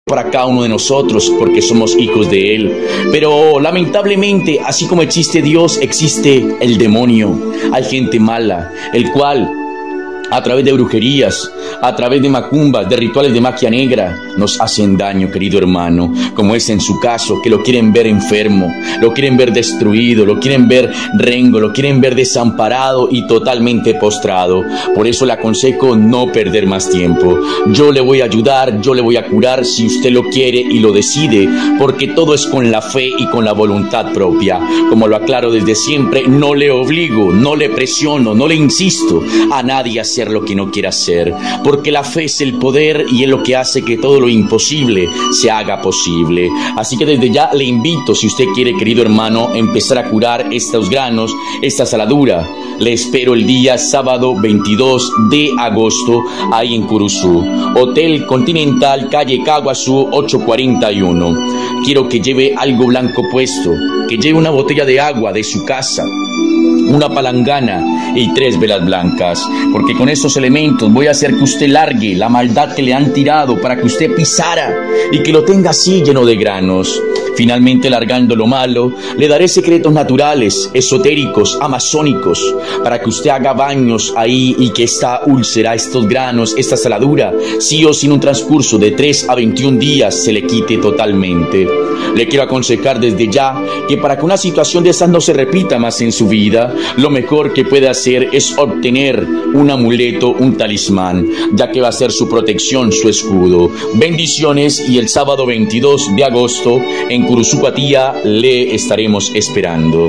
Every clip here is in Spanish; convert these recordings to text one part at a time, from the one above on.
para cada uno de nosotros, porque somos hijos de Él. Pero lamentablemente, así como existe Dios, existe el demonio. Hay gente mala, el cual a través de brujerías, a través de macumbas, de rituales de magia negra, nos hacen daño, querido hermano, como es en su caso, que lo quieren ver enfermo, lo quieren ver destruido, lo quieren ver rengo, lo quieren ver desamparado y totalmente postrado. Por eso le aconsejo no perder más tiempo. Yo le voy a ayudar, yo le voy a curar si usted lo quiere y lo decide, porque todo es con la fe y con la voluntad propia. Como lo aclaro desde siempre, no le obligo, no le presiono, no le insisto a nadie a hacer lo que no quiera hacer, porque la fe es el poder y es lo que hace que todo lo imposible se haga posible. Así que desde ya le invito, si usted quiere, querido hermano, empezar a curar estos granos, esta saladura. Le espero el día sábado 22 de agosto ahí en Curuzú, Hotel Continental, calle Caguazú 841. Quiero que lleve algo blanco puesto, que lleve una botella de agua de su casa, una palangana y 3 velas blancas, porque con estos elementos voy a hacer que usted largue la maldad que le han tirado para que usted pisara y que lo tenga así lleno de granos. Finalmente, largando lo malo, le daré secretos naturales, esotéricos, amazónicos, para que usted haga baños ahí y que esta úlcera, estos granos, esta saladura, sí o sí en un transcurso de 3 a 21 días se le quite totalmente. Le quiero aconsejar desde ya que para que una situación de esas no se repita más en su vida, lo mejor que puede hacer es obtener un amuleto, un talismán, ya que va a ser su protección, su escudo. Bendiciones, y el sábado 22 de agosto en Curuzú, Patia, le estaremos esperando.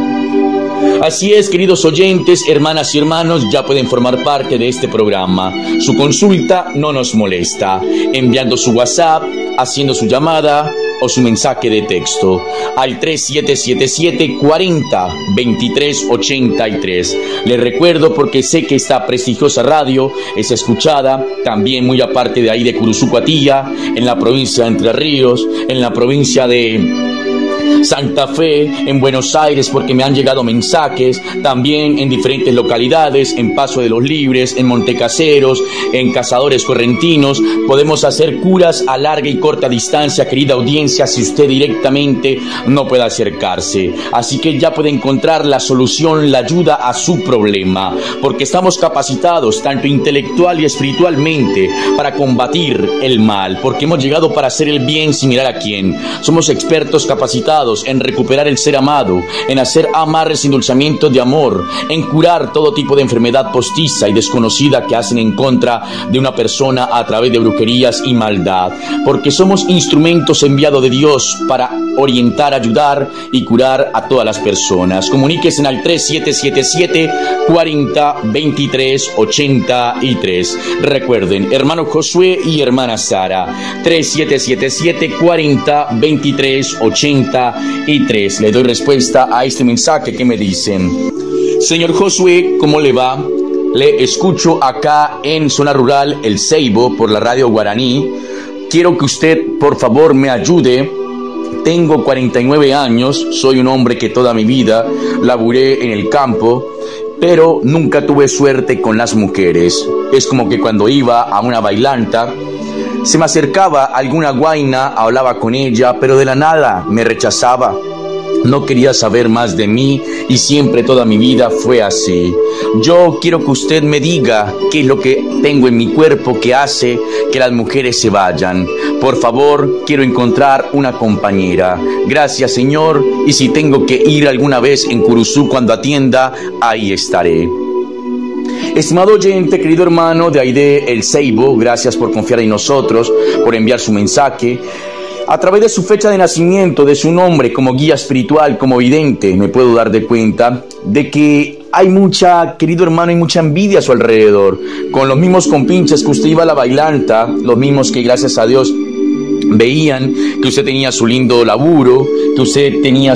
Así es, queridos oyentes, hermanas y hermanos, ya pueden formar parte de este programa. Su consulta no nos molesta, enviando su WhatsApp, haciendo su llamada o su mensaje de texto al 3777 40 23 83. Les recuerdo, porque sé que esta prestigiosa radio es escuchada también muy aparte de ahí de Curuzú, Patia, en la provincia de Entre Ríos, en la provincia de Santa Fe, en Buenos Aires, porque me han llegado mensajes, también en diferentes localidades, en Paso de los Libres, en Montecaseros, en Cazadores Correntinos. Podemos hacer curas a larga y corta distancia, querida audiencia, si usted directamente no puede acercarse. Así que ya puede encontrar la solución, la ayuda a su problema, porque estamos capacitados tanto intelectual y espiritualmente para combatir el mal, porque hemos llegado para hacer el bien sin mirar a quién. Somos expertos capacitados en recuperar el ser amado, en hacer amarres y endulzamientos de amor, en curar todo tipo de enfermedad postiza y desconocida que hacen en contra de una persona a través de brujerías y maldad, porque somos instrumentos enviados de Dios para orientar, ayudar y curar a todas las personas. Comuníquese al 3777 40 23 83. Recuerden, hermano Josué y hermana Sara, 3777 40 23 83. Le doy respuesta a este mensaje que me dicen: señor Josué, ¿cómo le va? Le escucho acá en Zona Rural El Ceibo por la radio Guaraní. Quiero que usted, por favor, me ayude. Tengo 49 años, soy un hombre que toda mi vida laburé en el campo, pero nunca tuve suerte con las mujeres. Es como que cuando iba a una bailanta, se me acercaba alguna guaina, hablaba con ella, pero de la nada me rechazaba. No quería saber más de mí y siempre, toda mi vida fue así. Yo quiero que usted me diga qué es lo que tengo en mi cuerpo que hace que las mujeres se vayan. Por favor, quiero encontrar una compañera. Gracias, señor, y si tengo que ir alguna vez en Curuzú cuando atienda, ahí estaré. Estimado oyente, querido hermano de ahí de El Ceibo, gracias por confiar en nosotros, por enviar su mensaje. A través de su fecha de nacimiento, de su nombre, como guía espiritual, como vidente, me puedo dar de cuenta de que hay mucha, querido hermano, hay mucha envidia a su alrededor, con los mismos compinches que usted iba a la bailanta, los mismos que gracias a Dios veían que usted tenía su lindo laburo, que usted tenía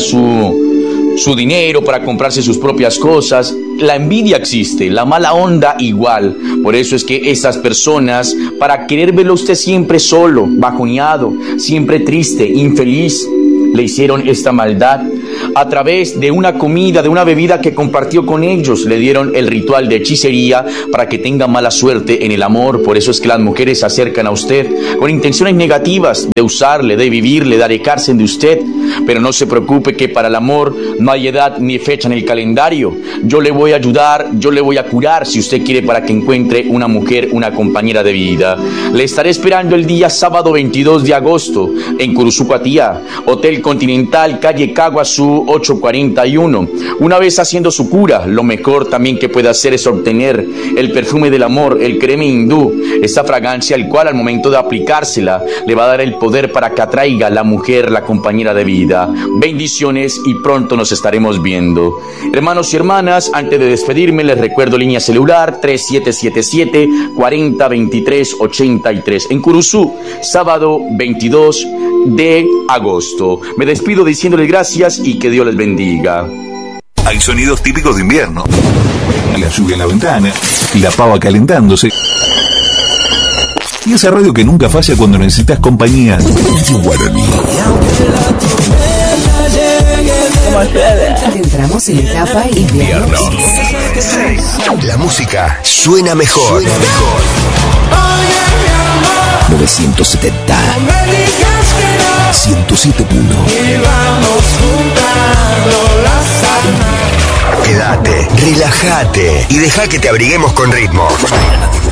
su dinero para comprarse sus propias cosas. La envidia existe, la mala onda igual. Por eso es que estas personas, para querer verlo usted siempre solo, bajoneado, siempre triste, infeliz, le hicieron esta maldad. A través de una comida, de una bebida que compartió con ellos, le dieron el ritual de hechicería para que tenga mala suerte en el amor. Por eso es que las mujeres se acercan a usted con intenciones negativas de usarle, de vivirle, de alejarse de usted. Pero no se preocupe que para el amor no hay edad ni fecha en el calendario. Yo le voy a ayudar, yo le voy a curar si usted quiere, para que encuentre una mujer, una compañera de vida. Le estaré esperando el día sábado 22 de agosto en Curuzucuatía, Hotel Continental, calle Caguazú 841. Una vez haciendo su cura, lo mejor también que puede hacer es obtener el perfume del amor, el creme hindú, esta fragancia el cual al momento de aplicársela le va a dar el poder para que atraiga a la mujer, la compañera de vida. Bendiciones y pronto nos estaremos viendo. Hermanos y hermanas, antes de despedirme les recuerdo línea celular 3777-402383 en Curuzú, sábado 22 de agosto. Me despido diciéndoles gracias y que Dios les bendiga. Hay sonidos típicos de invierno. La lluvia en la ventana, la pava calentándose. Y esa radio que nunca falla cuando necesitas compañía. Radio Guaraní. Entramos en etapa invierno. La música suena mejor. 970 107.1. Quédate, relájate y deja que te abriguemos con ritmo.